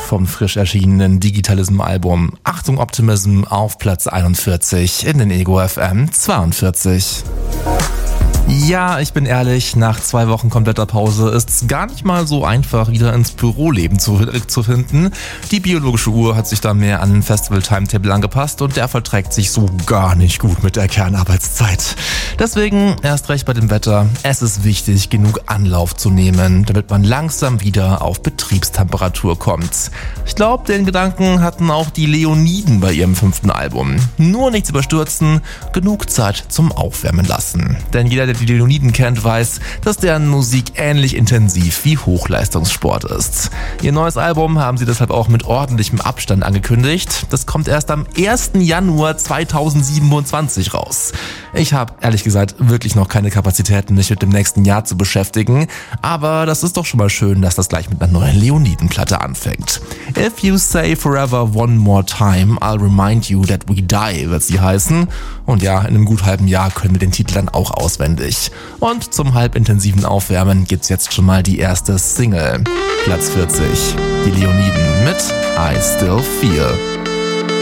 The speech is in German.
vom frisch erschienenen Digitalism-Album Achtung Optimism auf Platz 41 in den Ego FM 42. Ja, ich bin ehrlich, nach 2 Wochen kompletter Pause ist's gar nicht mal so einfach, wieder ins Büroleben zurückzufinden. Die biologische Uhr hat sich da mehr an den Festival-Timetable angepasst und der verträgt sich so gar nicht gut mit der Kernarbeitszeit. Deswegen, erst recht bei dem Wetter, es ist wichtig, genug Anlauf zu nehmen, damit man langsam wieder auf Betriebstemperatur kommt. Ich glaube, den Gedanken hatten auch die Leoniden bei ihrem 5. Album. Nur nichts überstürzen, genug Zeit zum Aufwärmen lassen. Denn jeder, der die Leoniden kennt, weiß, dass deren Musik ähnlich intensiv wie Hochleistungssport ist. Ihr neues Album haben sie deshalb auch mit ordentlichem Abstand angekündigt. Das kommt erst am 1. Januar 2027 raus. Ich habe ehrlich gesagt wirklich noch keine Kapazitäten, mich mit dem nächsten Jahr zu beschäftigen, aber das ist doch schon mal schön, dass das gleich mit einer neuen Leoniden-Platte anfängt. If You Say Forever One More Time, I'll Remind You That We Die wird sie heißen. Und ja, in einem gut halben Jahr können wir den Titel dann auch auswendig. Und zum halbintensiven Aufwärmen gibt's jetzt schon mal die erste Single. Platz 40, die Leoniden mit I Still Feel.